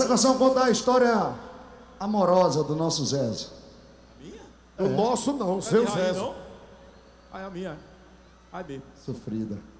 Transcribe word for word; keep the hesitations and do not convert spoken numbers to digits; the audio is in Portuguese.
Essa canção conta a história amorosa do nosso Zezo. Minha? O nosso não, o seu É a minha, Zezo. não? Ah, é a minha. Ai, B. Sofrida.